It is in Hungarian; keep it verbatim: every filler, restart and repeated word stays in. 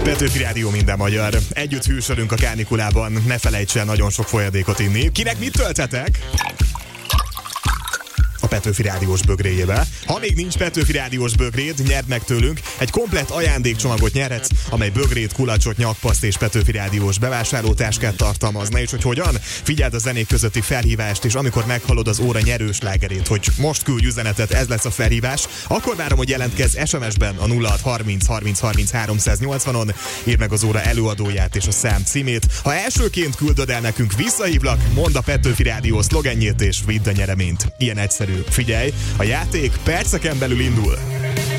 Petőfi Rádió, minden magyar. Együtt hűsölünk a kánikulában, ne felejts el nagyon sok folyadékot inni. Kinek mit töltetek? A Petőfi Rádiós bögréjébe. Ha még nincs Petőfi Rádiós bögréd, nyerd meg tőlünk. Egy komplett ajándékcsomagot nyerhetsz, amely bögrét, kulacsot, nyakpaszt és Petőfi Rádiós bevásárlótáskát tartalmazna. És hogy hogyan? Figyeld a zenék közötti felhívást, és amikor meghallod az óra nyerős lágerét, hogy most küldj üzenetet, ez lesz a felhívás, akkor várom, hogy jelentkezz es em es-ben a nulla hat harminc harminc harminc háromszáznyolcvanon, írd meg az óra előadóját és a szám címét. Ha elsőként küldöd el nekünk, visszahívlak, mondd a Petőfi Rádió szlogenjét és vidd a nyereményt. Ilyen egyszerű. Figyelj, a játék perceken belül indul.